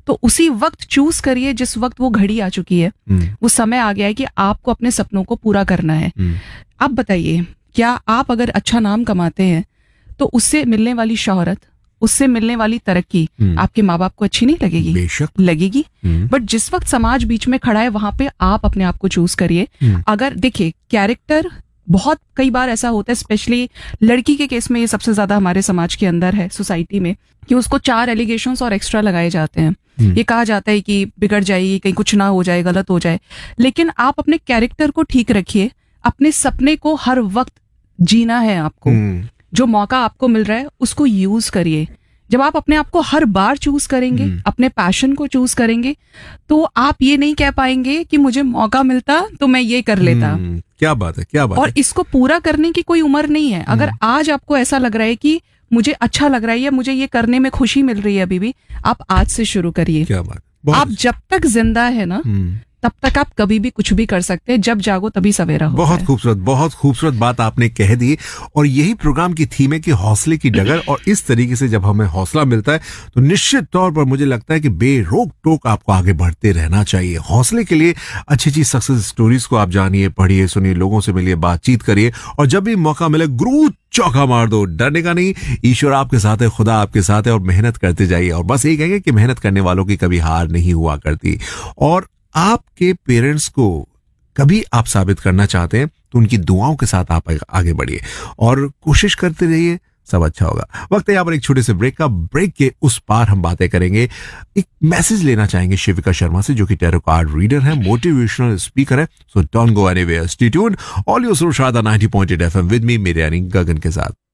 तो उसी वक्त चूज करिए जिस वक्त वो घड़ी आ चुकी है, वो समय आ गया है कि आपको अपने सपनों को पूरा करना है। अब बताइए, क्या आप अगर अच्छा नाम कमाते हैं तो उससे मिलने वाली शोहरत, उससे मिलने वाली तरक्की आपके माँ बाप को अच्छी नहीं लगेगी? बेशक लगेगी। बट जिस वक्त समाज बीच में खड़ा है वहां पे आप अपने आप को चूज करिए। अगर देखिए, कैरेक्टर बहुत कई बार ऐसा होता है, स्पेशली लड़की के केस में ये सबसे ज्यादा हमारे समाज के अंदर है, सोसाइटी में, कि उसको 4 एलिगेशंस और एक्स्ट्रा लगाए जाते हैं। ये कहा जाता है कि बिगड़ जाएगी, कहीं कुछ ना हो जाए, गलत हो जाए। लेकिन आप अपने कैरेक्टर को ठीक रखिए, अपने सपने को हर वक्त जीना है आपको। जो मौका आपको मिल रहा है उसको यूज करिए। जब आप अपने आप को हर बार चूज करेंगे, अपने पैशन को चूज करेंगे, तो आप ये नहीं कह पाएंगे कि मुझे मौका मिलता तो मैं ये कर लेता। क्या बात है, क्या बात और है। इसको पूरा करने की कोई उम्र नहीं है। अगर आज आपको ऐसा लग रहा है कि मुझे अच्छा लग रहा है या मुझे ये करने में खुशी मिल रही है अभी भी, आप आज से शुरू करिए। क्या बात, आप जब तक जिंदा है ना, तब तक आप कभी भी कुछ भी कर सकते हैं। जब जागो तभी सवेरा होता है। बहुत खूबसूरत बात आपने कह दी। और यही प्रोग्राम की थीम है कि हौसले की डगर। और इस तरीके से जब हमें हौसला मिलता है तो निश्चित तौर पर मुझे लगता है कि बेरोक टोक आपको आगे बढ़ते रहना चाहिए। हौसले के लिए अच्छी अच्छी सक्सेस स्टोरीज को आप जानिए, पढ़िए, सुनिए, लोगों से मिलिए, बातचीत करिए, और जब भी मौका मिले गुरु चौका मार दो, डरने का नहीं। ईश्वर आपके साथ है, खुदा आपके साथ है, और मेहनत करते जाइए। और बस यही कहेंगे कि मेहनत करने वालों की कभी हार नहीं हुआ करती। और आपके पेरेंट्स को कभी आप साबित करना चाहते हैं तो उनकी दुआओं के साथ आप आगे बढ़िए और कोशिश करते रहिए, सब अच्छा होगा। वक्त है यहाँ पर एक छोटे से ब्रेक का। ब्रेक के उस पार हम बातें करेंगे। एक मैसेज लेना चाहेंगे शिविका शर्मा से, जो कि टैरो कार्ड रीडर है, मोटिवेशनल स्पीकर है। So don't go anywhere, stay tuned. All your Sharda 90.8 FM with me, मेरे यानी गगन के साथ।